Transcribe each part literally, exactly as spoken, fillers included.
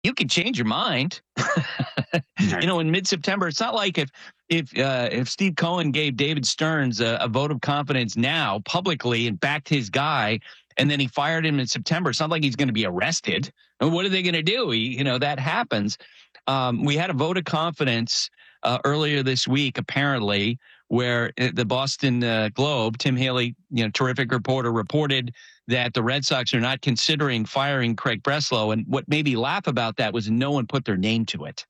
you can change your mind. You know, in mid-September, it's not like if if uh, if Steve Cohen gave David Stearns a, a vote of confidence now publicly and backed his guy, and then he fired him in September. It's not like he's going to be arrested. And what are they going to do? He, you know, that happens. Um, we had a vote of confidence uh, earlier this week, apparently, where the Boston uh, Globe, Tim Haley, you know, terrific reporter, reported that the Red Sox are not considering firing Craig Breslow. And what made me laugh about that was no one put their name to it.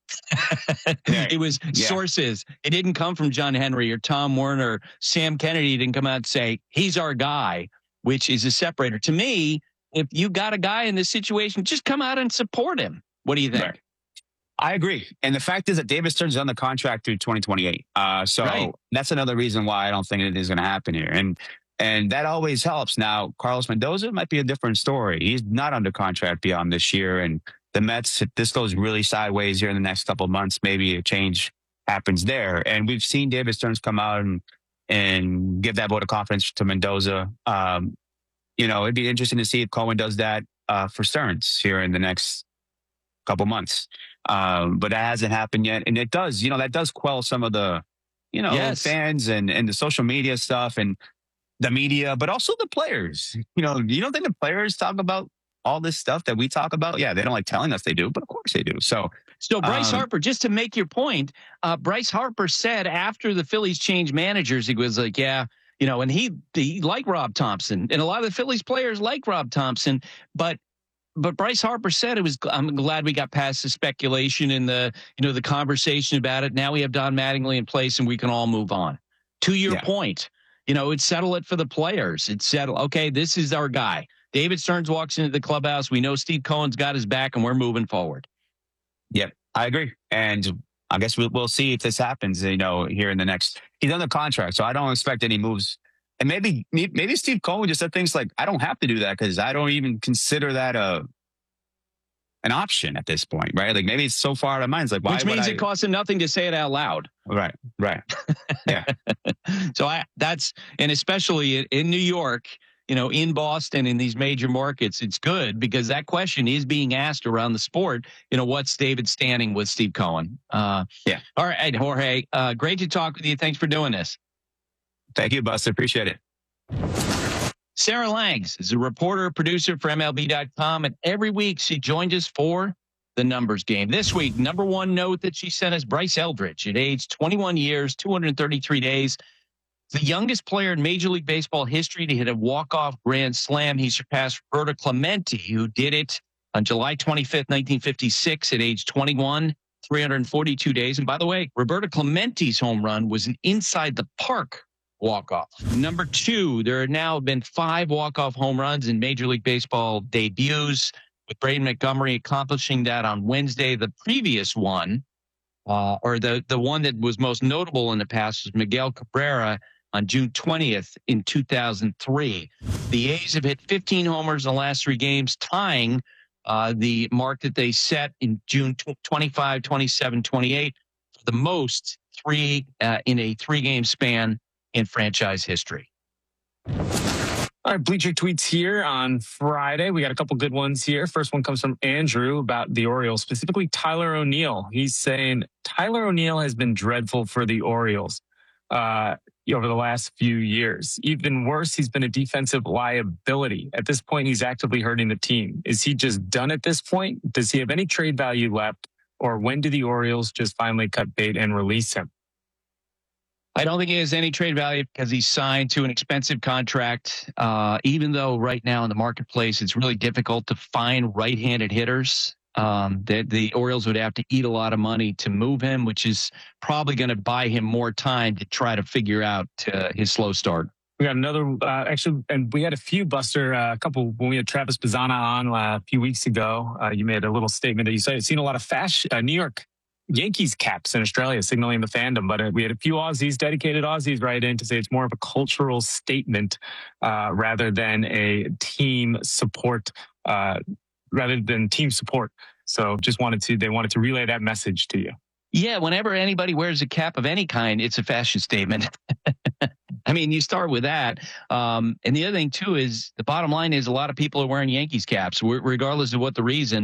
It was yeah. sources. It didn't come from John Henry or Tom Werner. Sam Kennedy didn't come out and say, he's our guy, which is a separator. To me, if you got a guy in this situation, just come out and support him. What do you think? Right. I agree. And the fact is that David Stearns is on the contract through twenty twenty-eight. Uh, so right. that's another reason why I don't think it is going to happen here. And and that always helps. Now, Carlos Mendoza might be a different story. He's not under contract beyond this year. And the Mets, if this goes really sideways here in the next couple of months, maybe a change happens there. And we've seen David Stearns come out and, and give that vote of confidence to Mendoza. Um, you know, it'd be interesting to see if Cohen does that uh, for Stearns here in the next couple months. Um, but that hasn't happened yet. And it does, you know, that does quell some of the, you know, yes. fans and, and the social media stuff and the media, but also the players. You know, you don't think the players talk about all this stuff that we talk about? Yeah, they don't like telling us they do, but of course they do. So, so Bryce um, Harper, just to make your point, uh, Bryce Harper said after the Phillies changed managers, he was like, yeah, you know, and he, he liked Rob Thompson, and a lot of the Phillies players like Rob Thompson, but But Bryce Harper said it was, I'm glad we got past the speculation and the, you know, the conversation about it. Now we have Don Mattingly in place and we can all move on. To your yeah. point, you know, it's settle it for the players. It's settle. Okay, this is our guy. David Stearns walks into the clubhouse. We know Steve Cohen's got his back and we're moving forward. Yep, I agree. And I guess we'll, we'll see if this happens, you know, here in the next, he's under contract. So I don't expect any moves. And maybe maybe Steve Cohen just said things like, I don't have to do that because I don't even consider that a an option at this point, right? Like maybe it's so far out of mind. It's like, why Which means I... it costs him nothing to say it out loud. Right, right. Yeah. So I that's, and especially in New York, you know, in Boston, in these major markets, it's good because that question is being asked around the sport. You know, what's David standing with Steve Cohen? Uh, yeah. All right, Jorge, uh, great to talk with you. Thanks for doing this. Thank you, Buster. Appreciate it. Sarah Langs is a reporter, producer for M L B dot com, and every week she joins us for the numbers game. This week, number one note that she sent us, Bryce Eldridge, at age twenty-one years, two hundred thirty-three days, the youngest player in Major League Baseball history to hit a walk-off grand slam. He surpassed Roberto Clemente, who did it on July twenty-fifth, nineteen fifty-six, at age twenty-one, three hundred forty-two days. And by the way, Roberto Clemente's home run was an inside the park walk-off. Number two, there have now been five walk-off home runs in Major League Baseball debuts, with Braden Montgomery accomplishing that on Wednesday. The previous one, uh, or the, the one that was most notable in the past, was Miguel Cabrera on June twentieth in two thousand three. The A's have hit fifteen homers in the last three games, tying uh, the mark that they set in June twenty-five, twenty-seven, twenty-eight, for the most three uh, in a three-game span in franchise history. All right, Bleacher Tweets here on Friday. We got a couple good ones here. First one comes from Andrew about the Orioles, specifically Tyler O'Neill. He's saying Tyler O'Neill has been dreadful for the Orioles uh, over the last few years. Even worse, he's been a defensive liability. At this point, he's actively hurting the team. Is he just done at this point? Does he have any trade value left? Or when do the Orioles just finally cut bait and release him? I don't think he has any trade value because he's signed to an expensive contract. Uh, even though right now in the marketplace, it's really difficult to find right-handed hitters. Um, the, the Orioles would have to eat a lot of money to move him, which is probably going to buy him more time to try to figure out uh, his slow start. We got another, uh, actually, and we had a few, Buster, uh, a couple, when we had Travis Bazzana on uh, a few weeks ago, uh, you made a little statement that you said you've seen a lot of fashion, uh, New York Yankees caps in Australia signaling the fandom, but uh, we had a few Aussies, dedicated Aussies, right in to say it's more of a cultural statement uh, rather than a team support, uh, rather than team support. So just wanted to, they wanted to relay that message to you. Yeah, whenever anybody wears a cap of any kind, it's a fashion statement. I mean, you start with that. Um, and the other thing, too, is the bottom line is a lot of people are wearing Yankees caps, regardless of what the reason.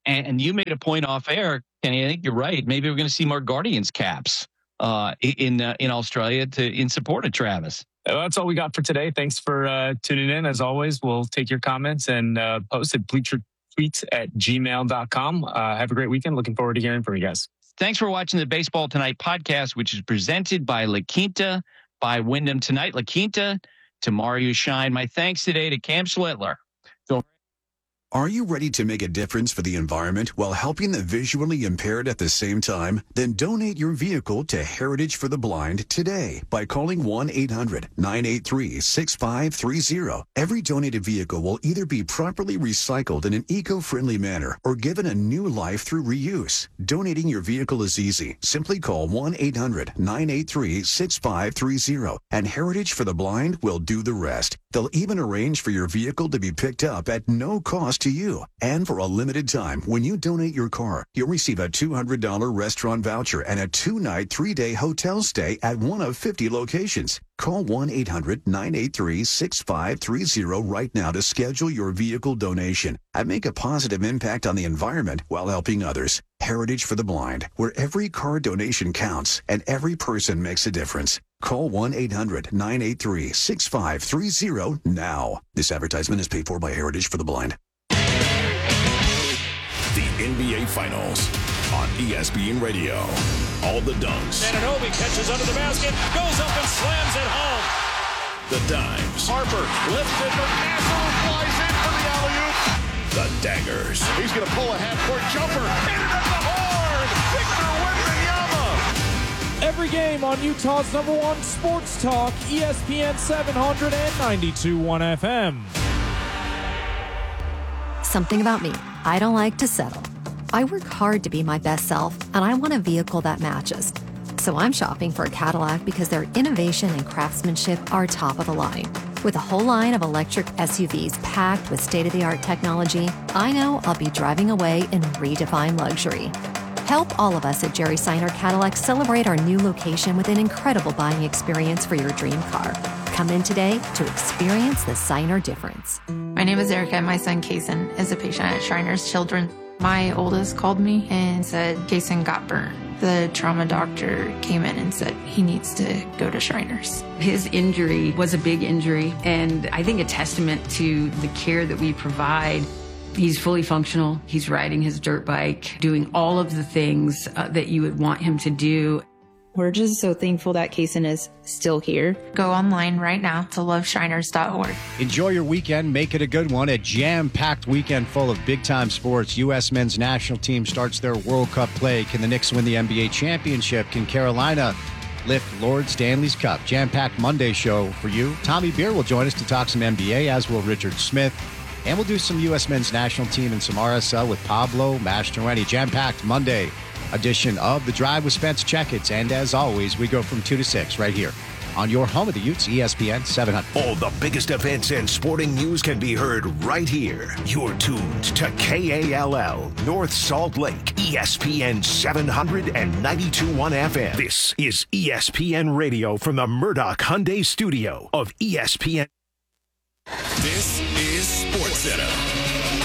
And, and you made a point off air, Kenny. I think you're right. Maybe we're going to see more Guardians caps uh, in uh, in Australia to in support of Travis. Well, that's all we got for today. Thanks for uh, tuning in. As always, we'll take your comments and uh, post at bleacher tweets at gmail dot com. Uh, have a great weekend. Looking forward to hearing from you guys. Thanks for watching the Baseball Tonight podcast, which is presented by La Quinta by Wyndham Tonight. La Quinta, tomorrow you shine. My thanks today to Cam Schlittler. So, are you ready to make a difference for the environment while helping the visually impaired at the same time? Then donate your vehicle to Heritage for the Blind today by calling one eight hundred nine eight three six five three zero. Every donated vehicle will either be properly recycled in an eco-friendly manner or given a new life through reuse. Donating your vehicle is easy. Simply call one eight hundred nine eight three six five three zero and Heritage for the Blind will do the rest. They'll even arrange for your vehicle to be picked up at no cost to you. And for a limited time, when you donate your car, you'll receive a two hundred dollars restaurant voucher and a two-night, three-day hotel stay at one of fifty locations. Call one eight hundred nine eight three six five three zero right now to schedule your vehicle donation and make a positive impact on the environment while helping others. Heritage for the Blind, where every car donation counts and every person makes a difference. Call one eight hundred nine eight three six five three zero now. This advertisement is paid for by Heritage for the Blind. The N B A Finals on E S P N Radio. All the dunks. Anunoby catches under the basket, goes up and slams it home. The dimes. Harper lifted, but Nassau flies in for the alley-oop. The daggers. He's going to pull a half-court jumper. Hit it at the horn. Victor Wembanyama. Every game on Utah's number one sports talk, E S P N seven ninety-two point one F M. Something about me. I don't like to settle. I work hard to be my best self, and I want a vehicle that matches. So I'm shopping for a Cadillac because their innovation and craftsmanship are top of the line. With a whole line of electric S U Vs packed with state-of-the-art technology, I know I'll be driving away in redefined luxury. Help all of us at Jerry Seiner Cadillac celebrate our new location with an incredible buying experience for your dream car. Come in today to experience the Seiner difference. My name is Erica, and my son Kaysen is a patient at Shriners Children. My oldest called me and said Kaysen got burned. The trauma doctor came in and said he needs to go to Shriners. His injury was a big injury, and I think a testament to the care that we provide. He's fully functional. He's riding his dirt bike, doing all of the things uh, that you would want him to do. We're just so thankful that Kaysen is still here. Go online right now to love shriners dot org. Enjoy your weekend. Make it a good one. A jam-packed weekend full of big-time sports. U S men's national team starts their World Cup play. Can the Knicks win the N B A championship? Can Carolina lift Lord Stanley's Cup? Jam-packed Monday show for you. Tommy Beer will join us to talk some N B A, as will Richard Smith. And we'll do some U S men's national team and some R S L with Pablo Mastroeni. Jam-packed Monday edition of The Drive with Spence Checkets. And as always, we go from two to six right here on your home of the Utes, E S P N seven hundred. All the biggest events and sporting news can be heard right here. You're tuned to K A L L, North Salt Lake, E S P N seven ninety-two point one F M. This is E S P N Radio from the Murdoch Hyundai studio of E S P N. This is SportsCenter.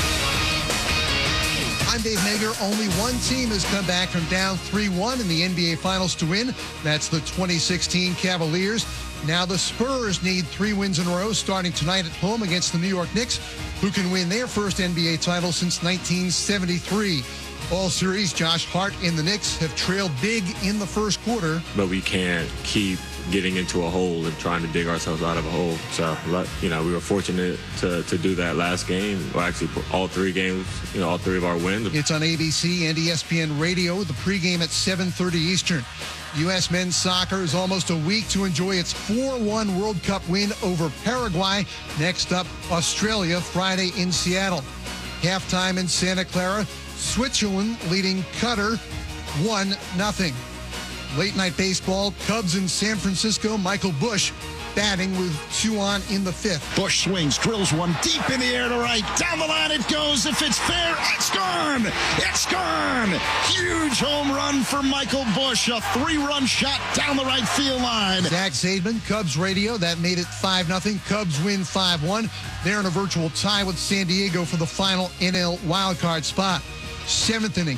I'm Dave Nager. Only one team has come back from down three one in the N B A Finals to win. That's the twenty sixteen Cavaliers. Now the Spurs need three wins in a row starting tonight at home against the New York Knicks, who can win their first N B A title since nineteen seventy-three. All series, Josh Hart and the Knicks have trailed big in the first quarter. But we can't keep getting into a hole and trying to dig ourselves out of a hole. So, you know, we were fortunate to, to do that last game. Well, actually, all three games, you know, all three of our wins. It's on A B C and E S P N Radio, the pregame at seven thirty Eastern. U S men's soccer is almost a week to enjoy its four one World Cup win over Paraguay. Next up, Australia, Friday in Seattle. Halftime in Santa Clara, Switzerland leading Qatar one nothing. Late night baseball, Cubs in San Francisco, Michael Busch batting with two on in the fifth. Busch swings, drills one deep in the air to right. Down the line it goes. If it's fair, it's gone. It's gone. Huge home run for Michael Busch. A three-run shot down the right field line. Zach Zaidman, Cubs radio. That made it five nothing. Cubs win five one. They're in a virtual tie with San Diego for the final N L wildcard spot. seventh inning.